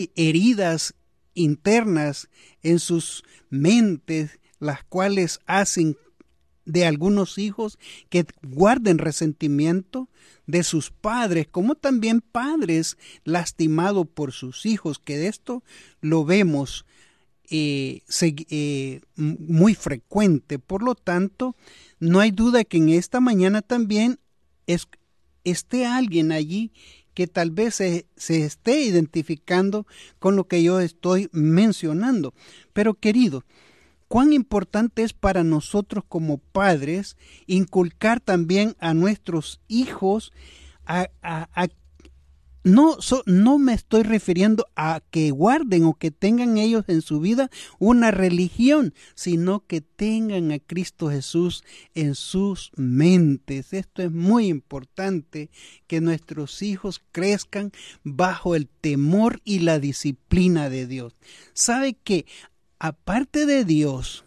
heridas internas en sus mentes, las cuales hacen de algunos hijos que guarden resentimiento de sus padres, como también padres lastimados por sus hijos, que de esto lo vemos muy frecuente. Por lo tanto, no hay duda que en esta mañana también esté alguien allí que tal vez se esté identificando con lo que yo estoy mencionando. Pero querido, cuán importante es para nosotros como padres inculcar también a nuestros hijos no me estoy refiriendo a que guarden o que tengan ellos en su vida una religión, sino que tengan a Cristo Jesús en sus mentes. Esto es muy importante, que nuestros hijos crezcan bajo el temor y la disciplina de Dios. ¿Sabe que aparte de Dios,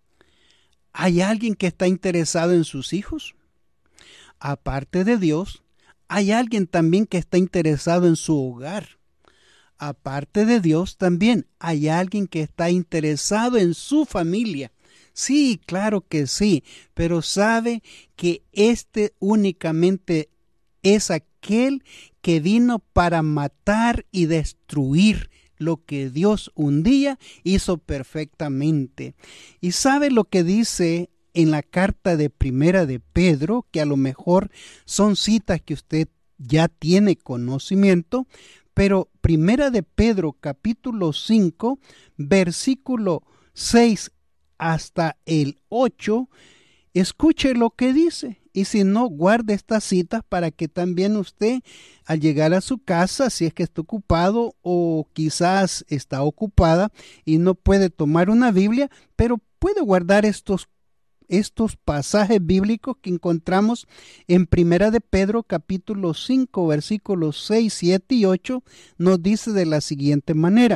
hay alguien que está interesado en sus hijos? Aparte de Dios, hay alguien también que está interesado en su hogar. Aparte de Dios, también hay alguien que está interesado en su familia. Sí, claro que sí, pero sabe que este únicamente es aquel que vino para matar y destruir lo que Dios un día hizo perfectamente. ¿Y sabe lo que dice en la carta de Primera de Pedro, que a lo mejor son citas que usted ya tiene conocimiento, pero Primera de Pedro capítulo 5, versículo 6 hasta el 8, escuche lo que dice, y si no, guarde estas citas para que también usted, al llegar a su casa, si es que está ocupado o quizás está ocupada y no puede tomar una Biblia, pero puede guardar estos pasajes bíblicos que encontramos en Primera de Pedro capítulo 5 versículos 6, 7 y 8, nos dice de la siguiente manera: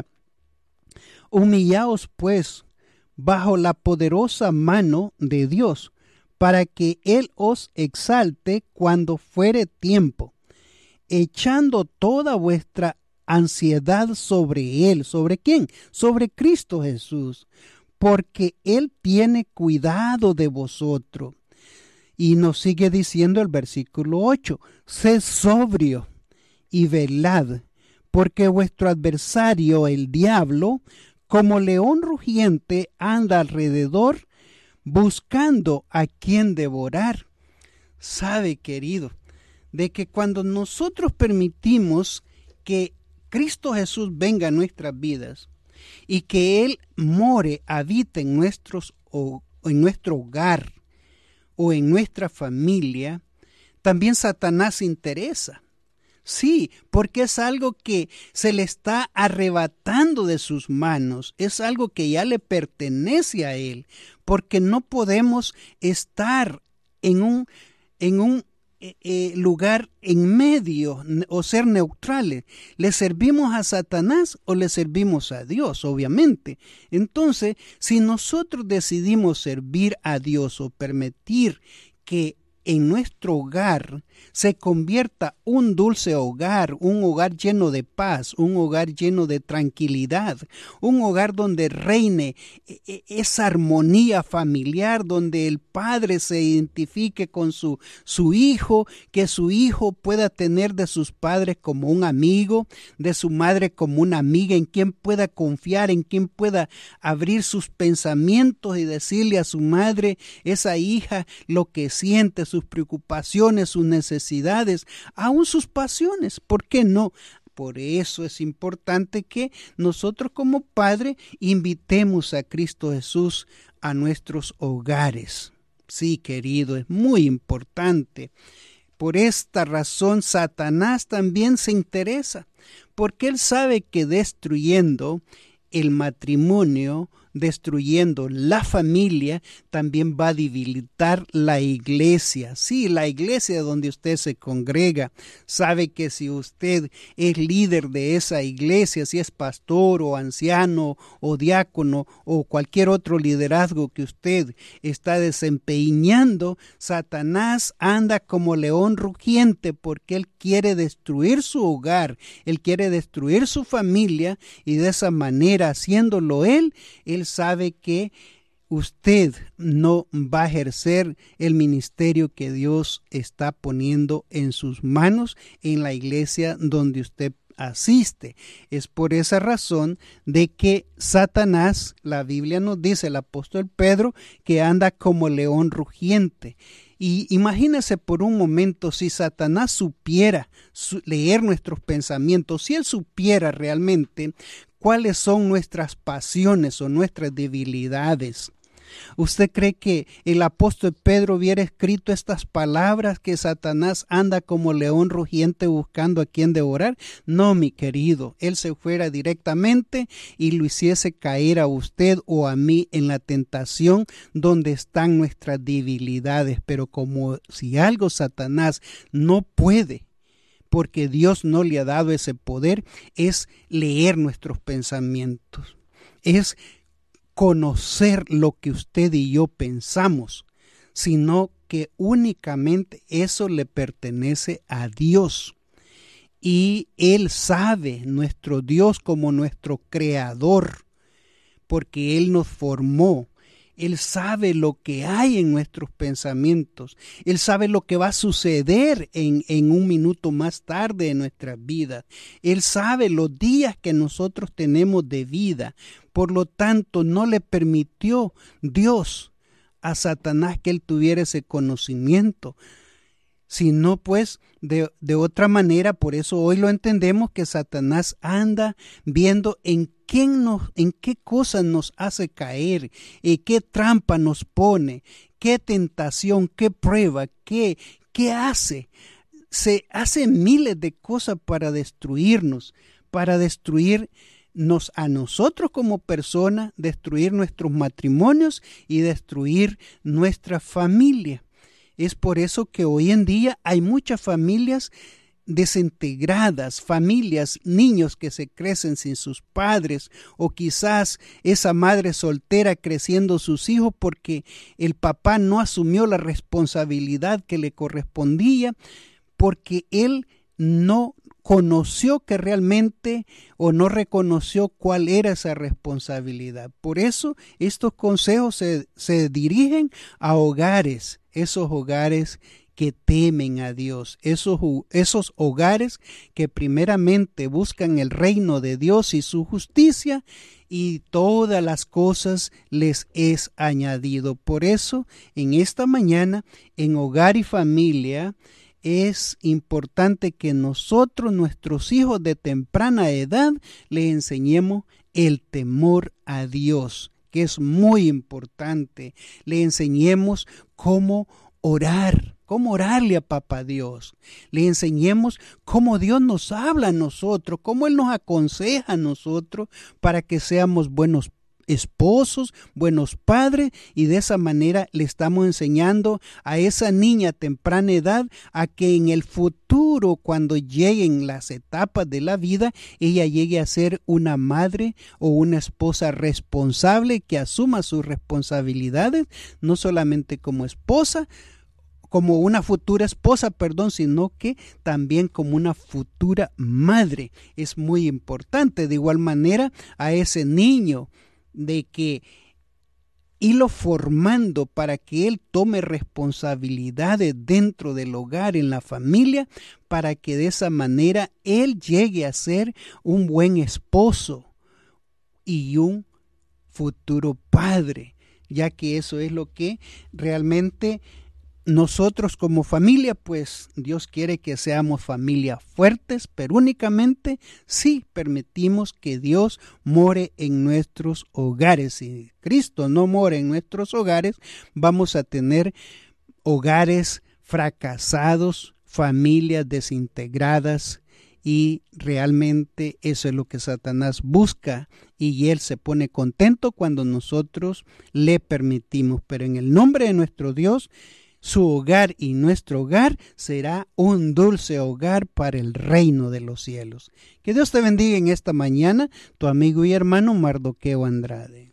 humillaos pues bajo la poderosa mano de Dios, para que Él os exalte cuando fuere tiempo, echando toda vuestra ansiedad sobre Él. ¿Sobre quién? Sobre Cristo Jesús, porque Él tiene cuidado de vosotros. Y nos sigue diciendo el versículo 8, sed sobrio y velad, porque vuestro adversario, el diablo, como león rugiente, anda alrededor, buscando a quien devorar. Sabe, querido, de que cuando nosotros permitimos que Cristo Jesús venga a nuestras vidas, y que Él more, habite en nuestro hogar o en nuestra familia, también Satanás se interesa. Sí, porque es algo que se le está arrebatando de sus manos, es algo que ya le pertenece a Él, porque no podemos estar en un lugar en medio o ser neutrales. ¿Le servimos a Satanás o le servimos a Dios? Obviamente. Entonces, si nosotros decidimos servir a Dios o permitir que en nuestro hogar se convierta un dulce hogar, un hogar lleno de paz, un hogar lleno de tranquilidad, un hogar donde reine esa armonía familiar, donde el padre se identifique con su hijo, que su hijo pueda tener de sus padres como un amigo, de su madre como una amiga, en quien pueda confiar, en quien pueda abrir sus pensamientos y decirle a su madre, esa hija, lo que siente, sus preocupaciones, sus necesidades, aún sus pasiones. ¿Por qué no? Por eso es importante que nosotros como padre invitemos a Cristo Jesús a nuestros hogares. Sí, querido, es muy importante. Por esta razón, Satanás también se interesa, porque él sabe que destruyendo el matrimonio, destruyendo la familia, también va a debilitar la iglesia. Sí, la iglesia donde usted se congrega. Sabe que si usted es líder de esa iglesia, si es pastor o anciano o diácono o cualquier otro liderazgo que usted está desempeñando, Satanás anda como león rugiente porque él quiere destruir su hogar, él quiere destruir su familia, y de esa manera, haciéndolo él sabe que usted no va a ejercer el ministerio que Dios está poniendo en sus manos en la iglesia donde usted asiste. Es por esa razón de que Satanás, la Biblia nos dice, el apóstol Pedro, que anda como león rugiente. Y imagínese por un momento si Satanás supiera leer nuestros pensamientos, si él supiera realmente cuáles son nuestras pasiones o nuestras debilidades. ¿Usted cree que el apóstol Pedro hubiera escrito estas palabras, que Satanás anda como león rugiente buscando a quien devorar? No, mi querido, él se fuera directamente y lo hiciese caer a usted o a mí en la tentación donde están nuestras debilidades. Pero como si algo Satanás no puede, porque Dios no le ha dado ese poder, es leer nuestros pensamientos, es conocer lo que usted y yo pensamos, sino que únicamente eso le pertenece a Dios. Y Él sabe, nuestro Dios, como nuestro creador, porque Él nos formó. Él sabe lo que hay en nuestros pensamientos. Él sabe lo que va a suceder en un minuto más tarde en nuestras vidas. Él sabe los días que nosotros tenemos de vida. Por lo tanto, no le permitió Dios a Satanás que él tuviera ese conocimiento. Sino pues de otra manera, por eso hoy lo entendemos, que Satanás anda viendo en qué cosas nos hace caer, qué trampa nos pone, qué tentación, qué prueba, qué hace. Se hace miles de cosas para destruirnos, para destruirnos a nosotros como personas, destruir nuestros matrimonios y destruir nuestra familia. Es por eso que hoy en día hay muchas familias desintegradas, familias, niños que se crecen sin sus padres, o quizás esa madre soltera creciendo sus hijos porque el papá no asumió la responsabilidad que le correspondía, porque él no conoció que realmente o no reconoció cuál era esa responsabilidad. Por eso estos consejos se dirigen a hogares, esos hogares que temen a Dios, esos hogares que primeramente buscan el reino de Dios y su justicia, y todas las cosas les es añadido. Por eso, en esta mañana, en Hogar y Familia, es importante que nosotros, nuestros hijos de temprana edad, le enseñemos el temor a Dios, que es muy importante. Le enseñemos cómo orar, cómo orarle a Papá Dios. Le enseñemos cómo Dios nos habla a nosotros, cómo Él nos aconseja a nosotros para que seamos buenos esposos, buenos padres, y de esa manera le estamos enseñando a esa niña a temprana edad a que en el futuro, cuando lleguen las etapas de la vida, ella llegue a ser una madre o una esposa responsable, que asuma sus responsabilidades, no solamente como esposa, como una futura esposa, sino que también como una futura madre. Es muy importante. De igual manera, a ese niño, de que irlo formando para que él tome responsabilidades dentro del hogar, en la familia, para que de esa manera él llegue a ser un buen esposo y un futuro padre, ya que eso es lo que realmente nosotros como familia, pues Dios quiere que seamos familias fuertes, pero únicamente si permitimos que Dios more en nuestros hogares. Si Cristo no mora en nuestros hogares, vamos a tener hogares fracasados, familias desintegradas, y realmente eso es lo que Satanás busca, y él se pone contento cuando nosotros le permitimos. Pero en el nombre de nuestro Dios, su hogar y nuestro hogar será un dulce hogar para el reino de los cielos. Que Dios te bendiga en esta mañana, tu amigo y hermano Mardoqueo Andrade.